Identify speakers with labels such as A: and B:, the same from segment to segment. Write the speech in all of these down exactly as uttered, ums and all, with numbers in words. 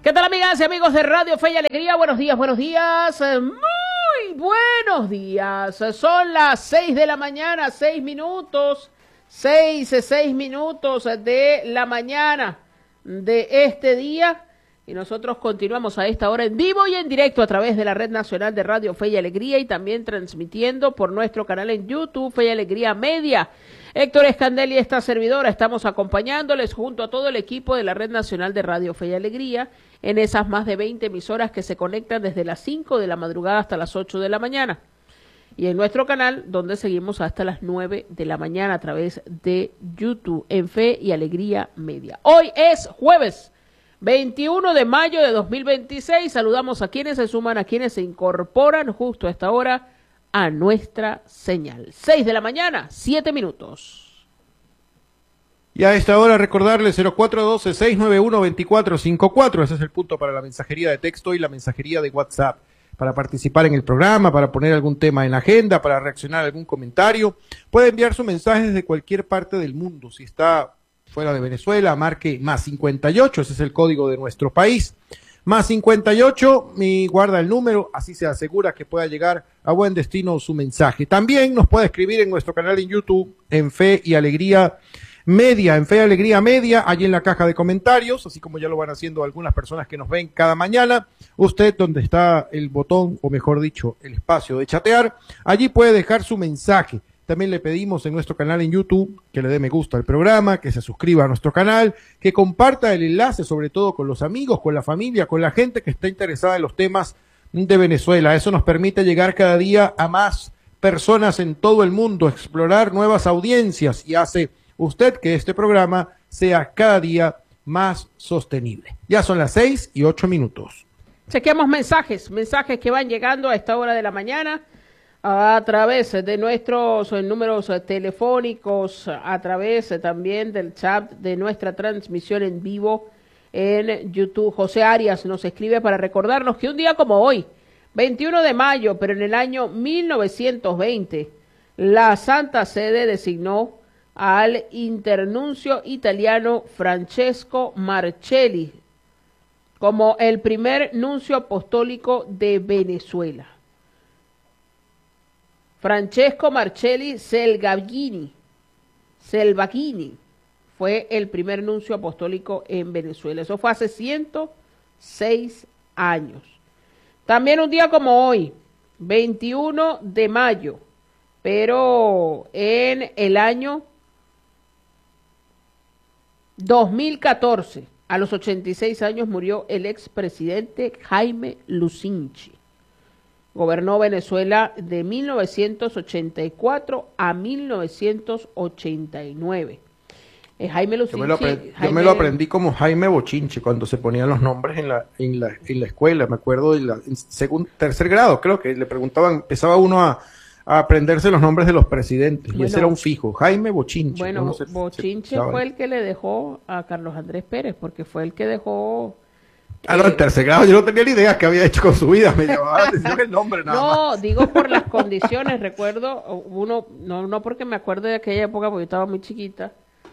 A: ¿Qué tal, amigas y amigos de Radio Fe y Alegría? Buenos días, buenos días, muy buenos días. Son las seis de la mañana, seis minutos, seis, seis minutos de la mañana de este día. Y nosotros continuamos a esta hora en vivo y en directo a través de la Red Nacional de Radio Fe y Alegría y también transmitiendo por nuestro canal en YouTube, Fe y Alegría Media. Héctor Escandel y esta servidora estamos acompañándoles junto a todo el equipo de la Red Nacional de Radio Fe y Alegría en esas más de veinte emisoras que se conectan desde las cinco de la madrugada hasta las ocho de la mañana. Y en nuestro canal, donde seguimos hasta las nueve de la mañana a través de YouTube en Fe y Alegría Media. Hoy es jueves veintiuno de mayo de dos mil veintiséis. Saludamos a quienes se suman, a quienes se incorporan justo a esta hora a nuestra señal. seis de la mañana, siete minutos.
B: Y a esta hora recordarles cero cuatro uno dos, seis nueve uno, dos cuatro cinco cuatro. Ese es el punto para la mensajería de texto y la mensajería de WhatsApp. Para participar en el programa, para poner algún tema en la agenda, para reaccionar a algún comentario. Puede enviar su mensaje desde cualquier parte del mundo. Si está fuera de Venezuela, marque más cincuenta y ocho, ese es el código de nuestro país. Más cincuenta y ocho, y guarda el número, así se asegura que pueda llegar a buen destino su mensaje. También nos puede escribir en nuestro canal en YouTube, en Fe y Alegría Media, en Fe y Alegría Media, allí en la caja de comentarios, así como ya lo van haciendo algunas personas que nos ven cada mañana. Usted, donde está el botón, o mejor dicho, el espacio de chatear, allí puede dejar su mensaje. También le pedimos en nuestro canal en YouTube que le dé me gusta al programa, que se suscriba a nuestro canal, que comparta el enlace, sobre todo con los amigos, con la familia, con la gente que está interesada en los temas de Venezuela. Eso nos permite llegar cada día a más personas en todo el mundo, explorar nuevas audiencias y hace usted que este programa sea cada día más sostenible. Ya son las seis y ocho minutos.
A: Chequeamos mensajes, mensajes que van llegando a esta hora de la mañana, a través de nuestros números telefónicos, a través también del chat de nuestra transmisión en vivo en YouTube. José Arias nos escribe para recordarnos que un día como hoy, veintiuno de mayo, pero en el año mil novecientos veinte, la Santa Sede designó al internuncio italiano Francesco Marcelli como el primer nuncio apostólico de Venezuela. Francesco Marcelli Selvaghini, Selvaghini fue el primer nuncio apostólico en Venezuela. Eso fue hace ciento seis años. También un día como hoy, veintiuno de mayo, pero en el año dos mil catorce, a los ochenta y seis años, murió el expresidente Jaime Lucinchi. Gobernó Venezuela de mil novecientos ochenta y cuatro a mil novecientos ochenta y nueve. Eh, Jaime Lucinchi.
B: Yo me, lo aprendí,
A: Jaime...
B: yo me lo aprendí como Jaime Bochinche cuando se ponían los nombres en la, en la, en la escuela. Me acuerdo de la, en segundo, tercer grado, creo que le preguntaban, empezaba uno a, a aprenderse los nombres de los presidentes.
A: Bueno,
B: y ese era un fijo, Jaime Bochinche.
A: Bueno,
B: no sé,
A: Bochinche
B: se,
A: fue el que le dejó a Carlos Andrés Pérez, porque fue el que dejó.
B: Ah, no, en tercer grado yo no tenía ni idea qué había hecho con su vida, me llamaba la atención el nombre nada
A: No,
B: más.
A: digo por las condiciones, recuerdo, uno, no, no porque me acuerdo de aquella época porque yo estaba muy chiquita,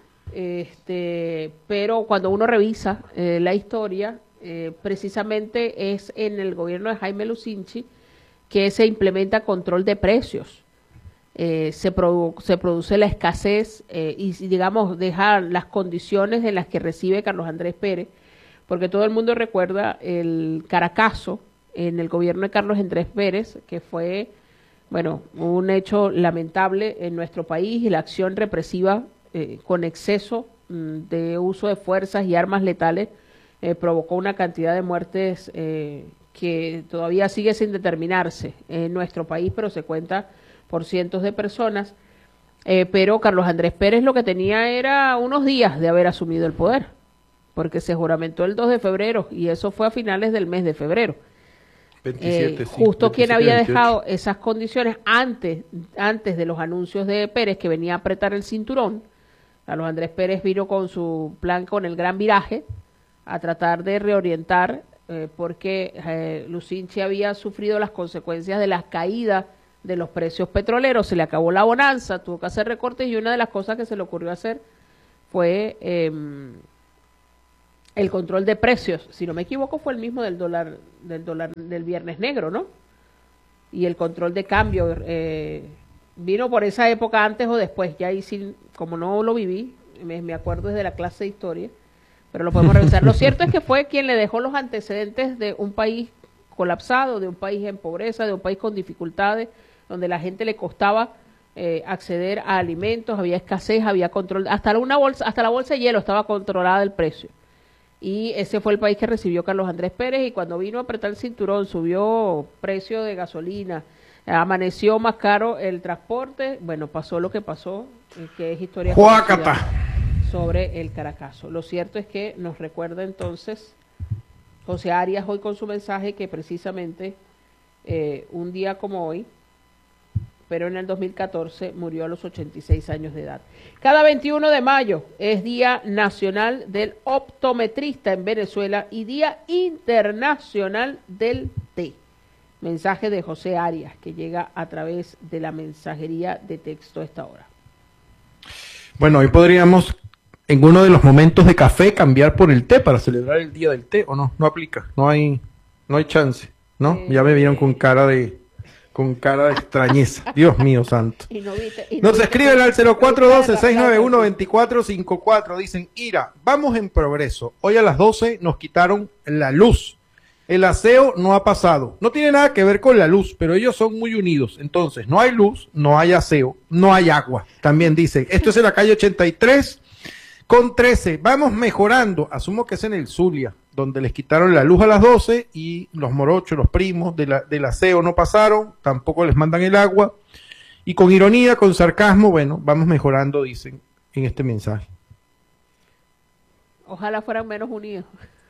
A: este, pero cuando uno revisa eh, la historia, eh, precisamente es en el gobierno de Jaime Lucinchi que se implementa control de precios. Eh, se, produ se produce la escasez eh, y, digamos, deja las condiciones en las que recibe Carlos Andrés Pérez, porque todo el mundo recuerda el Caracazo en el gobierno de Carlos Andrés Pérez, que fue, bueno, un hecho lamentable en nuestro país, y la acción represiva eh, con exceso mm, de uso de fuerzas y armas letales eh, provocó una cantidad de muertes eh, que todavía sigue sin determinarse en nuestro país, pero se cuenta por cientos de personas. Eh, pero Carlos Andrés Pérez lo que tenía era unos días de haber asumido el poder, porque se juramentó el dos de febrero y eso fue a finales del mes de febrero.
B: veintisiete,
A: eh,
B: sí,
A: justo
B: veintisiete,
A: quien había
B: veintiocho.
A: dejado esas condiciones antes, antes de los anuncios de Pérez, que venía a apretar el cinturón. Carlos Andrés Pérez vino con su plan, con el gran viraje, a tratar de reorientar, eh, porque eh, Lucinchi había sufrido las consecuencias de las caídas de los precios petroleros, se le acabó la bonanza, tuvo que hacer recortes, y una de las cosas que se le ocurrió hacer fue eh, el control de precios, si no me equivoco, fue el mismo del dólar, del dólar del Viernes Negro, ¿no? Y el control de cambio eh, vino por esa época antes o después, ya ahí sí, como no lo viví, me, me acuerdo desde la clase de historia, pero lo podemos revisar. Lo cierto es que fue quien le dejó los antecedentes de un país colapsado, de un país en pobreza, de un país con dificultades, donde la gente le costaba eh, acceder a alimentos, había escasez, había control, hasta una bolsa, hasta la bolsa de hielo estaba controlada el precio. Y ese fue el país que recibió Carlos Andrés Pérez, y cuando vino a apretar el cinturón, subió precio de gasolina, amaneció más caro el transporte, bueno, pasó lo que pasó, que es historia sobre el Caracazo. Lo cierto es que nos recuerda entonces José Arias hoy con su mensaje que precisamente eh, un día como hoy, pero en el dos mil catorce murió a los ochenta y seis años de edad. Cada veintiuno de mayo es Día Nacional del Optometrista en Venezuela y Día Internacional del Té. Mensaje de José Arias que llega a través de la mensajería de texto a esta hora.
B: Bueno, hoy podríamos en uno de los momentos de café cambiar por el té para celebrar el Día del Té, ¿o no? No aplica, no hay, no hay chance, ¿no? Eh, ya me vieron con cara de... con cara de extrañeza. Dios mío santo. Y no viste, y no Nos escriben al cero cuatro uno dos, seis nueve uno, dos cuatro cinco cuatro. Dicen, Ira, vamos en progreso. Hoy a las doce nos quitaron la luz. El aseo no ha pasado. No tiene nada que ver con la luz, pero ellos son muy unidos. Entonces, no hay luz, no hay aseo, no hay agua. También dicen, esto es en la calle ochenta y tres con trece. Vamos mejorando. Asumo que es en el Zulia, donde les quitaron la luz a las doce y los morochos, los primos de la, del aseo no pasaron, tampoco les mandan el agua. Y con ironía, con sarcasmo, bueno, vamos mejorando, dicen en este mensaje.
A: Ojalá fueran menos unidos.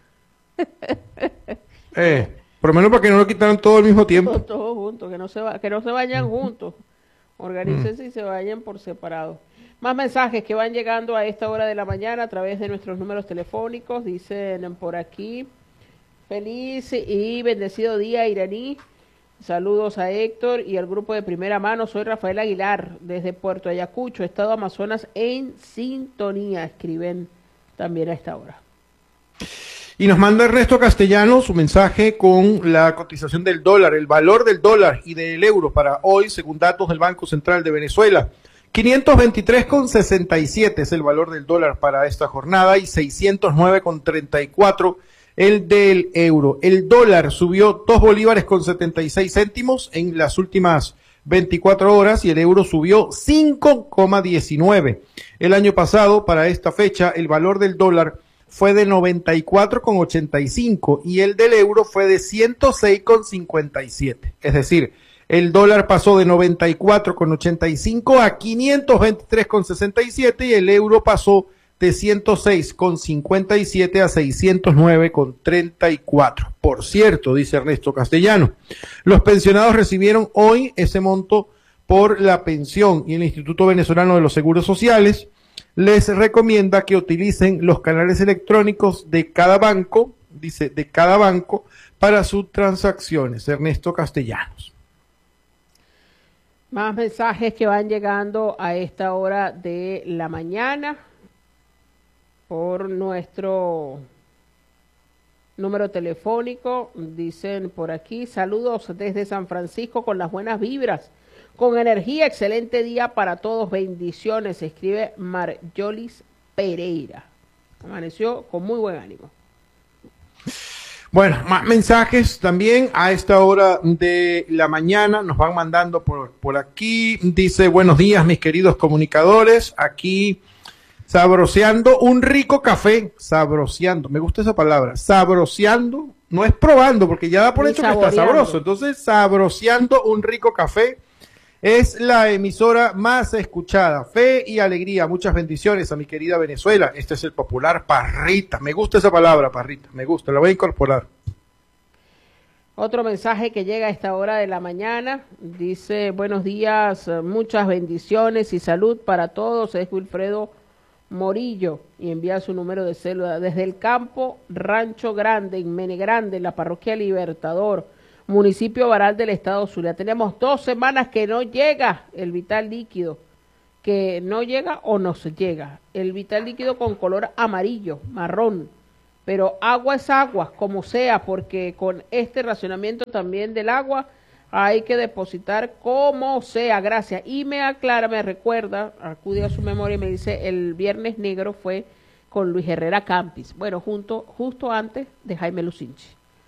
B: eh, por lo menos para que no lo quitaran todo al mismo tiempo.
A: Todos, todos juntos, que no se va, que no se vayan juntos. Organícense mm. y se vayan por separado. Más mensajes que van llegando a esta hora de la mañana a través de nuestros números telefónicos. Dicen por aquí, feliz y bendecido día iraní. Saludos a Héctor y al grupo de primera mano. Soy Rafael Aguilar desde Puerto Ayacucho, Estado Amazonas, en sintonía. Escriben también a esta hora.
B: Y nos manda Ernesto Castellano su mensaje con la cotización del dólar, el valor del dólar y del euro para hoy, según datos del Banco Central de Venezuela. quinientos veintitrés con sesenta y siete es el valor del dólar para esta jornada y seiscientos nueve con treinta y cuatro el del euro. El dólar subió dos bolívares con setenta y seis céntimos en las últimas veinticuatro horas y el euro subió cinco coma diecinueve. El año pasado, para esta fecha, el valor del dólar fue de noventa y cuatro con ochenta y cinco y el del euro fue de ciento seis con cincuenta y siete. Es decir, el dólar pasó de noventa y cuatro con ochenta y cinco a quinientos veintitrés con sesenta y siete y el euro pasó de ciento seis con cincuenta y siete a seiscientos nueve con treinta y cuatro. Por cierto, dice Ernesto Castellano, los pensionados recibieron hoy ese monto por la pensión y el Instituto Venezolano de los Seguros Sociales les recomienda que utilicen los canales electrónicos de cada banco, dice, de cada banco para sus transacciones. Ernesto Castellanos.
A: Más mensajes que van llegando a esta hora de la mañana por nuestro número telefónico. Dicen por aquí, saludos desde San Francisco con las buenas vibras, con energía, excelente día para todos, bendiciones, escribe Marjolis Pereira. Amaneció con muy buen ánimo.
B: Bueno, más mensajes también a esta hora de la mañana nos van mandando por, por aquí. Dice, buenos días mis queridos comunicadores, aquí sabroseando un rico café, sabroseando, me gusta esa palabra, sabroseando, no es probando porque ya da por hecho que está sabroso, entonces sabroseando un rico café. Es la emisora más escuchada. Fe y alegría. Muchas bendiciones a mi querida Venezuela. Este es el popular Parrita. Me gusta esa palabra, Parrita. Me gusta. La voy a incorporar.
A: Otro mensaje que llega a esta hora de la mañana. Dice, buenos días, muchas bendiciones y salud para todos. Es Wilfredo Morillo y envía su número de cédula desde el campo Rancho Grande, en Mene Grande, en la parroquia Libertador, municipio Baral del estado Zulia. Tenemos dos semanas que no llega el vital líquido, que no llega o no se llega. El vital líquido con color amarillo, marrón, pero agua es agua, como sea, porque con este racionamiento también del agua hay que depositar como sea, gracias. Y me aclara, me recuerda, acude a su memoria y me dice, el Viernes Negro fue con Luis Herrera Campis, bueno, junto, justo antes de Jaime Lucinchi.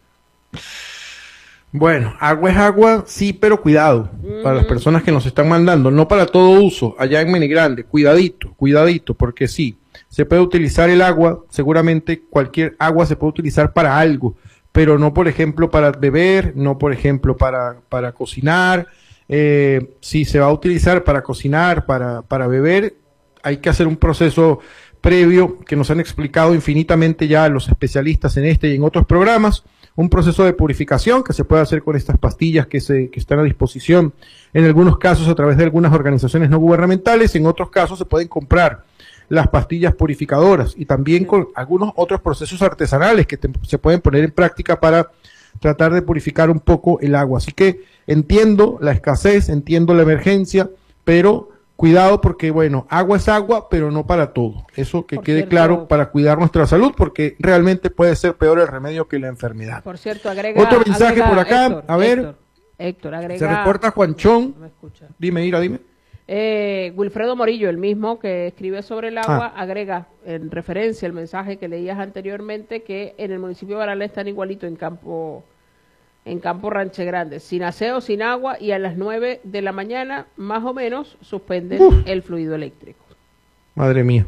B: Bueno, agua es agua, sí, pero cuidado, mm. para las personas que nos están mandando, no para todo uso, allá en Menigrande, cuidadito, cuidadito, porque sí, se puede utilizar el agua, seguramente cualquier agua se puede utilizar para algo, pero no, por ejemplo, para beber, no, por ejemplo, para, para cocinar, eh, si se va a utilizar para cocinar, para, para beber, hay que hacer un proceso previo que nos han explicado infinitamente ya los especialistas en este y en otros programas, un proceso de purificación que se puede hacer con estas pastillas que, se, que están a disposición en algunos casos a través de algunas organizaciones no gubernamentales, en otros casos se pueden comprar las pastillas purificadoras y también con algunos otros procesos artesanales que te, se pueden poner en práctica para tratar de purificar un poco el agua. Así que entiendo la escasez, entiendo la emergencia, pero cuidado porque, bueno, agua es agua, pero no para todo. Eso que por quede cierto, claro para cuidar nuestra salud, porque realmente puede ser peor el remedio que la enfermedad.
A: Por cierto, agrega...
B: Otro mensaje
A: agrega,
B: por acá,
A: Héctor,
B: a ver.
A: Héctor, Héctor, agrega...
B: Se reporta Juanchón.
A: No me escucha.
B: Dime, Ira, dime.
A: Eh, Wilfredo Morillo, el mismo que escribe sobre el agua, ah. agrega en referencia al mensaje que leías anteriormente que en el municipio de Baralá están igualito en campo... en Campo Ranche Grande, sin aseo, sin agua, y a las nueve de la mañana, más o menos, suspenden Uf. el fluido eléctrico.
B: Madre mía.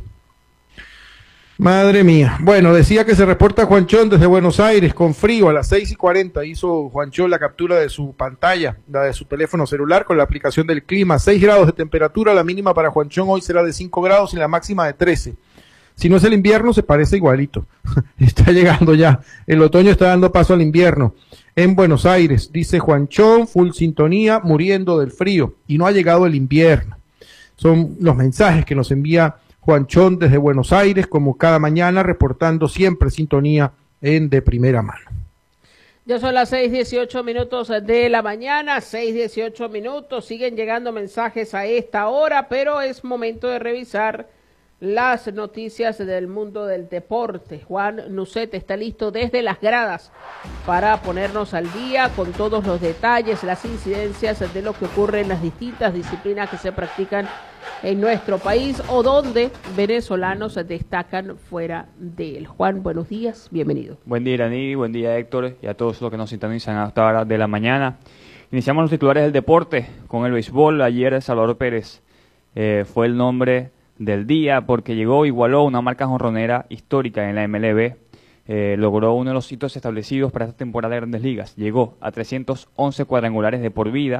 B: Madre mía. Bueno, decía que se reporta Juanchón desde Buenos Aires, con frío, a las seis y cuarenta, hizo Juanchón la captura de su pantalla, la de su teléfono celular, con la aplicación del clima, seis grados de temperatura, la mínima para Juanchón hoy será de cinco grados y la máxima de trece. Si no es el invierno, se parece igualito. Está llegando ya. El otoño está dando paso al invierno. En Buenos Aires, dice Juanchón, full sintonía, muriendo del frío. Y no ha llegado el invierno. Son los mensajes que nos envía Juanchón desde Buenos Aires, como cada mañana, reportando siempre sintonía en De Primera Mano.
A: Ya son las seis dieciocho minutos de la mañana, seis dieciocho minutos. Siguen llegando mensajes a esta hora, pero es momento de revisar las noticias del mundo del deporte. Juan Nucet está listo desde las gradas para ponernos al día con todos los detalles, las incidencias de lo que ocurre en las distintas disciplinas que se practican en nuestro país o donde venezolanos destacan fuera de él. Juan, buenos días, bienvenido.
C: Buen día, Irani, buen día, Héctor, y a todos los que nos sintonizan hasta ahora de la mañana. Iniciamos los titulares del deporte con el béisbol. Ayer Salvador Pérez eh, fue el nombre del día porque llegó, igualó una marca jonronera histórica en la M L B, eh, logró uno de los hitos establecidos para esta temporada de Grandes Ligas, llegó a trescientos once cuadrangulares de por vida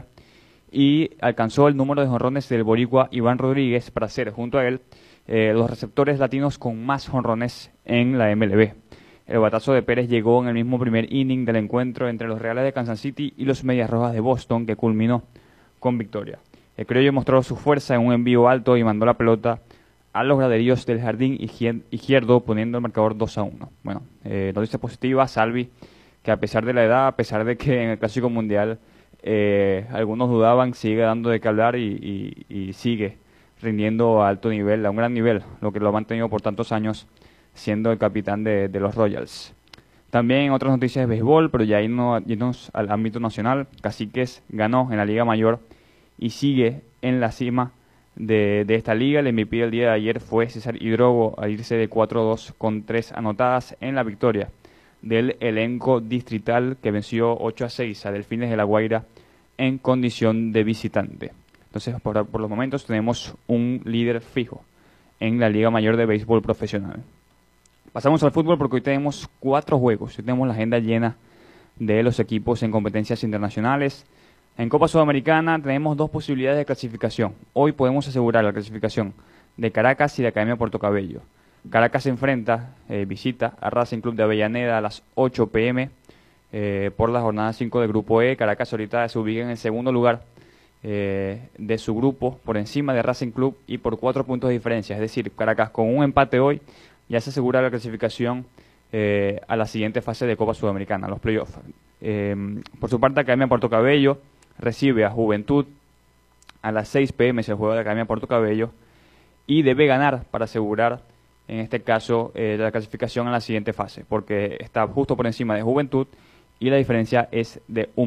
C: y alcanzó el número de jonrones del boricua Iván Rodríguez para ser, junto a él, eh, los receptores latinos con más jonrones en la M L B. El batazo de Pérez llegó en el mismo primer inning del encuentro entre los Reales de Kansas City y los Medias Rojas de Boston, que culminó con victoria. El criollo mostró su fuerza en un envío alto y mandó la pelota a los graderíos del jardín izquierdo, poniendo el marcador dos a uno. Bueno, eh, noticia positiva, Salvi, que a pesar de la edad, a pesar de que en el Clásico Mundial eh, algunos dudaban, sigue dando de qué hablar y, y, y sigue rindiendo a alto nivel, a un gran nivel, lo que lo ha mantenido por tantos años siendo el capitán de, de los Royals. También otras noticias de béisbol, pero ya irnos al ámbito nacional. Caciques ganó en la Liga Mayor y sigue en la cima de, de esta liga. El M V P del día de ayer fue César Hidrogo, al irse de cuatro a dos con tres anotadas en la victoria del elenco distrital, que venció ocho a seis a Delfines de La Guaira en condición de visitante. Entonces, por, por los momentos tenemos un líder fijo en la Liga Mayor de Béisbol Profesional. Pasamos al fútbol porque hoy tenemos cuatro juegos. Hoy tenemos la agenda llena de los equipos en competencias internacionales. En Copa Sudamericana tenemos dos posibilidades de clasificación. Hoy podemos asegurar la clasificación de Caracas y de Academia Puerto Cabello. Caracas se enfrenta, eh, visita a Racing Club de Avellaneda a las ocho pe eme eh, por la jornada cinco del Grupo E. Caracas ahorita se ubica en el segundo lugar eh, de su grupo, por encima de Racing Club y por cuatro puntos de diferencia. Es decir, Caracas con un empate hoy ya se asegura la clasificación eh, a la siguiente fase de Copa Sudamericana, los playoffs. Eh, por su parte, Academia Puerto Cabello recibe a Juventud a las seis pe eme, se juega de Academia Puerto Cabello, y debe ganar para asegurar en este caso, eh, la clasificación a la siguiente fase, porque está justo por encima de Juventud y la diferencia es de un